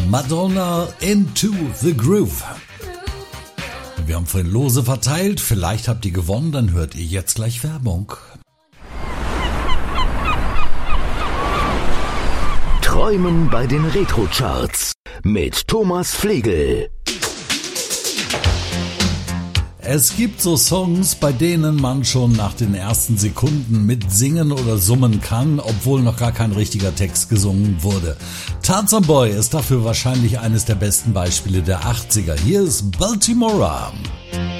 Madonna Into the Groove. Wir haben vorhin Lose verteilt, vielleicht habt ihr gewonnen, dann hört ihr jetzt gleich Werbung. Träumen bei den Retro-Charts mit Thomas Flegel. Es gibt so Songs, bei denen man schon nach den ersten Sekunden mit singen oder summen kann, obwohl noch gar kein richtiger Text gesungen wurde. Tarzan Boy ist dafür wahrscheinlich eines der besten Beispiele der 80er. Hier ist Baltimora.